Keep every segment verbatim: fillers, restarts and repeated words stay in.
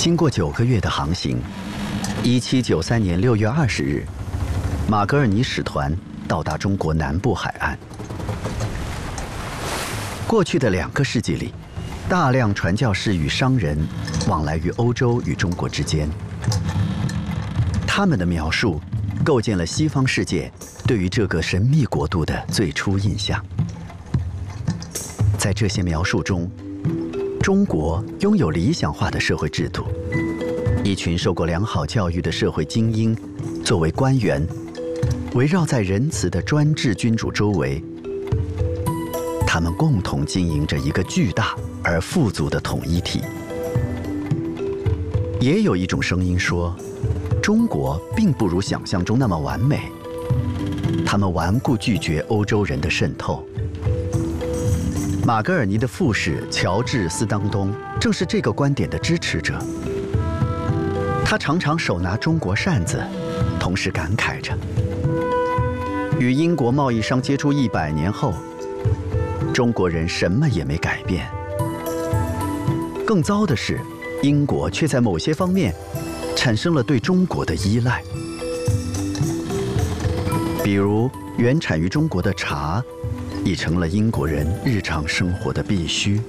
经过九个月的航行，一七九三年六月二十日，马格尔尼使团到达中国南部海岸。过去的两个世纪里，大量传教士与商人往来于欧洲与中国之间。他们的描述构建了西方世界对于这个神秘国度的最初印象。在这些描述中，中国拥有理想化的社会制度，一群受过良好教育的社会精英作为官员，围绕在仁慈的专制君主周围，他们共同经营着一个巨大而富足的统一体。也有一种声音说，中国并不如想象中那么完美，他们顽固拒绝欧洲人的渗透。马格尔尼的副使乔治·斯当东正是这个观点的支持者。他常常手拿中国扇子，同时感慨着：与英国贸易商接触一百年后，中国人什么也没改变。更糟的是，英国却在某些方面产生了对中国的依赖，比如原产于中国的茶已成了英国人日常生活的必须。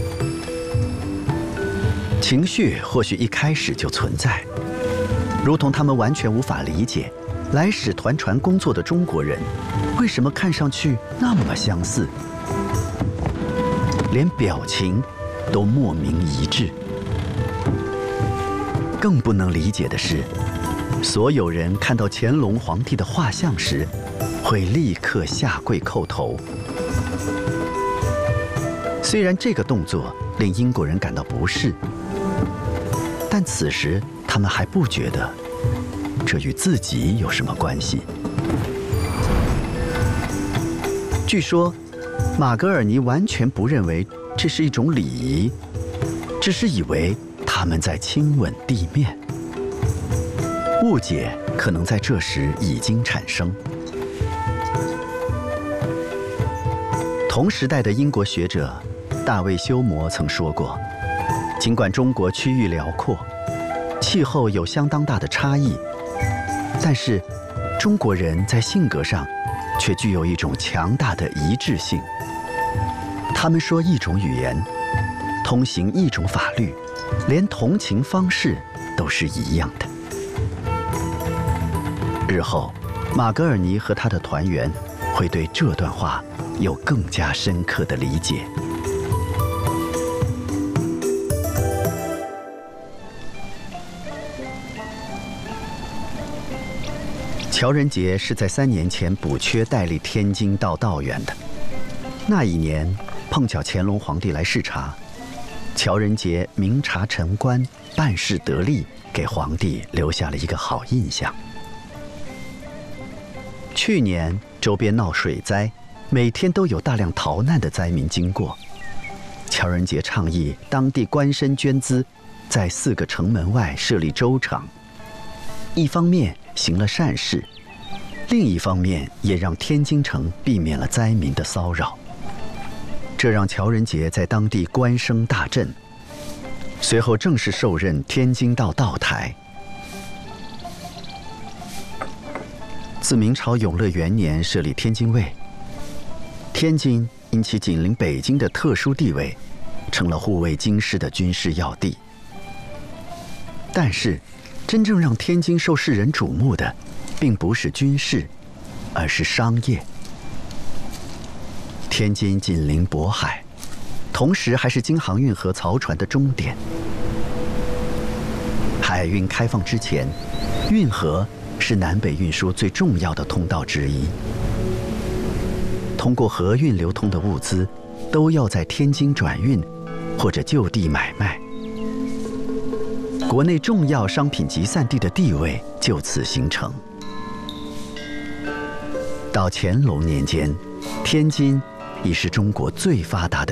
情绪或许一开始就存在，如同他们完全无法理解来使团船工作的中国人为什么看上去那么相似，连表情都莫名一致。更不能理解的是，所有人看到乾隆皇帝的画像时，会立刻下跪叩头。虽然这个动作令英国人感到不适，但此时他们还不觉得这与自己有什么关系。据说，马格尔尼完全不认为这是一种礼仪，只是以为他们在亲吻地面。误解可能在这时已经产生。同时代的英国学者大卫·休谟曾说过，尽管中国区域辽阔，气候有相当大的差异，但是中国人在性格上却具有一种强大的一致性。他们说一种语言，通行一种法律，连同情方式都是一样的。日后，马格尔尼和他的团员会对这段话有更加深刻的理解。乔仁杰是在三年前补缺代理天津到道远的。那一年碰巧乾隆皇帝来视察，乔仁杰明察臣官，办事得力，给皇帝留下了一个好印象。去年周边闹水灾，每天都有大量逃难的灾民经过。乔仁杰倡议当地官绅捐资，在四个城门外设立粥厂，一方面行了善事，另一方面也让天津城避免了灾民的骚扰。这让乔仁杰在当地官声大振，随后正式受任天津道道台。自明朝永乐元年设立天津卫，天津因其紧邻北京的特殊地位，成了护卫京师的军事要地。但是，真正让天津受世人瞩目的，并不是军事，而是商业。天津紧邻渤海，同时还是京杭运河漕船的终点。海运开放之前，运河是南北运输最重要的通道之一。通过河运流通的物资，都要在天津转运，或者就地买卖。国内重要商品集散地的地位就此形成。到乾隆年间，天津已是中国最发达的